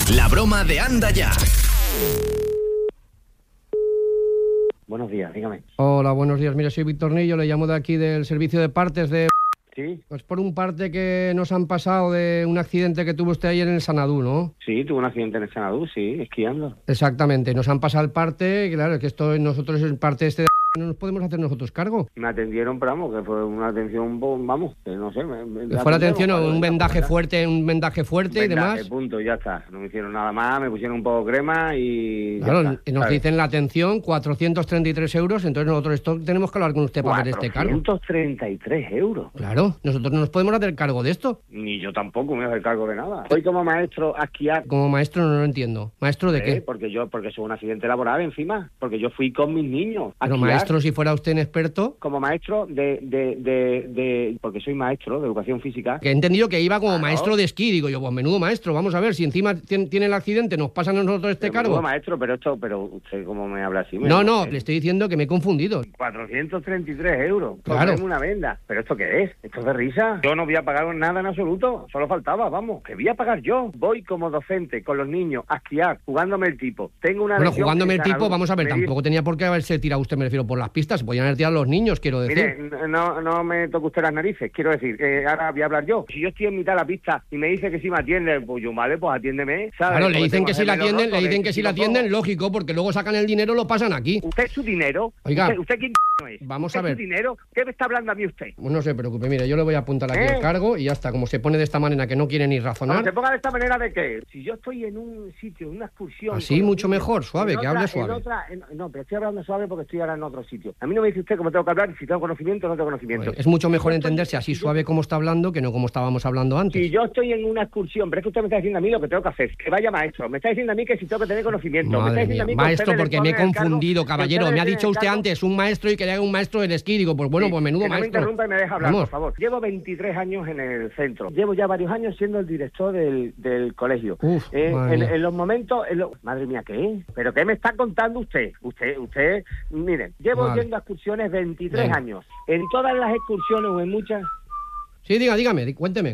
La broma de Anda Ya. Buenos días, dígame. Hola, buenos días. Mire, soy Víctor Nillo, le llamo de aquí del servicio de partes de... Sí. Pues por un parte que nos han pasado de un accidente que tuvo usted ayer en el Sanadú, ¿no? Sí, tuve un accidente en el Sanadú, sí, esquiando. Exactamente, nos han pasado el parte, claro, que esto nosotros el parte este de... no nos podemos hacer nosotros cargo. Me atendieron, pero vamos, que fue una atención, vamos, que no sé. ¿Fue la atención o un vendaje fuerte y demás? Punto, ya está. No me hicieron nada más, me pusieron un poco de crema y... Claro, ya está, nos ¿sabes? dicen la atención 433 euros, entonces nosotros esto tenemos que hablar con usted para ver este cargo. 433 euros. Claro, nosotros no nos podemos hacer cargo de esto. Ni yo tampoco me voy a hacer cargo de nada. Soy como maestro a esquiar. Como maestro no lo entiendo. ¿Maestro de qué? Porque soy un accidente laboral encima. Porque yo fui con mis niños a Pero esquiar. maestro, si fuera usted inexperto... Como maestro porque soy maestro de educación física. Que he entendido que iba como Claro. maestro de esquí. Digo yo, pues menudo maestro, vamos a ver, si encima tiene el accidente, nos pasan a nosotros este Pero, cargo. maestro, pero usted cómo me habla así. No, le estoy diciendo que me he confundido. 433 euros. Claro. Ponerme una venda. ¿Pero esto qué es? ¿Esto es de risa? Yo no voy a pagar nada en absoluto. Solo faltaba, vamos. ¿Qué voy a pagar yo? Voy como docente con los niños a esquiar, jugándome el tipo. Tengo una... Bueno, lesión jugándome en el tipo, Sanadú. vamos a ver, Me tampoco tenía por qué haberse tirado usted, me refiero, por las pistas. Se podían haber tirado los niños, quiero decir. Mire, no me toque usted las narices. Quiero decir, ahora voy a hablar yo. Si yo estoy en mitad de la pista y me dice que si me atiende, pues yo, vale, pues atiéndeme, ¿sabes? Claro, le Porque dicen tengo que si la hacerme los atienden, le rotos, dicen que si la atienden, todo. lógico, porque luego sacan el dinero y lo pasan aquí. ¿Usted es su dinero? Oiga. ¿Usted quién es? Vamos ¿Usted a ver. ¿Es su dinero? ¿Qué me está hablando a mí usted? Pues no se preocupe, mire, yo le voy a apuntar aquí el cargo y ya está. Como se pone de esta manera que no quiere ni razonar. Cuando se ponga de esta manera de que si yo estoy en un sitio, en una excursión... Así con los mucho niños, mejor, suave, en que otra- hable suave. No, pero estoy hablando suave porque estoy ahora en otro sitio. A mí no me dice usted cómo tengo que hablar, si tengo conocimiento o no tengo conocimiento. Es mucho mejor Si yo estoy- entenderse así suave como está hablando que no como estábamos hablando antes. Si yo estoy en una excursión, pero es que usted me está diciendo a mí lo que tengo que hacer, que vaya maestro, me está diciendo a mí que si tengo que tener conocimiento, me está Madre diciendo mía, a mí que maestro, usted me porque me he pone en el cargo, confundido, que caballero. usted Me ha tiene dicho el usted cargo. antes un maestro y quería un maestro del esquí. Digo, pues bueno, Sí, pues menudo que no me maestro. interrumpa y me deja hablar, Vamos. por favor. Llevo 23 años en el centro. Llevo ya varios años siendo el director del colegio. Uf, madre mía. En los momentos... Madre mía, ¿qué? ¿Pero qué me está contando usted? Usted, miren, llevo Vale. yendo a excursiones 23 Venga. años. En todas las excursiones o en muchas... Sí, dígame, cuénteme.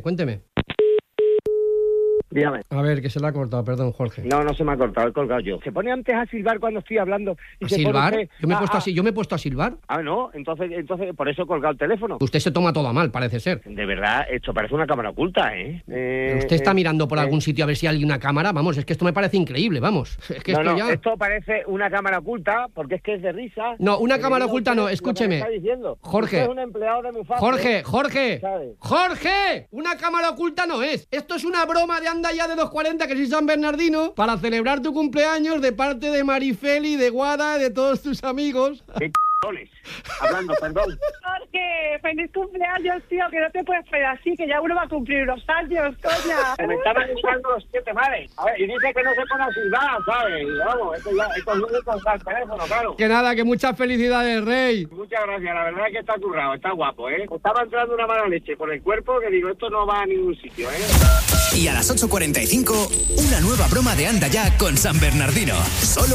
Dígame. A ver, que se le ha cortado, perdón, Jorge. No se me ha cortado, he colgado yo. Se pone antes a silbar cuando estoy hablando. Y ¿A se pone silbar? usted Yo me he puesto a silbar. no, entonces por eso he colgado el teléfono. Usted se toma todo a mal, parece ser. De verdad, esto parece una cámara oculta, ¿eh? Pero usted está mirando por algún sitio a ver si hay una cámara. Vamos, es que esto me parece increíble, vamos. Es que esto ya... esto parece una cámara oculta porque es que es de risa. No, una Porque cámara diga oculta usted no, lo que me escúcheme. está diciendo. Jorge. Usted es un empleado de Mufasa. Jorge, ¿Sabe? Jorge, una cámara oculta no es. Esto es una broma de Anda Ya de los 40, que soy San Bernardino, para celebrar tu cumpleaños de parte de Marifeli, de Guada, de todos tus amigos. ¿Qué c***ones? Hablando, perdón. Jorge, feliz cumpleaños, tío, que no te puedes poner así, que ya uno va a cumplir unos años, coña. Se me estaban usando los 7 mares. A ver, y dice que no se pone a silbar, ¿sabes? Y vamos, esto es lunes con el teléfono, claro. Que nada, que muchas felicidades, Rey. Muchas gracias, la verdad es que está currado, está guapo, ¿eh? Estaba entrando una mala leche por el cuerpo que digo, esto no va a ningún sitio, ¿eh? Y a las 8:45, una nueva broma de Anda Ya con San Bernardino. Solo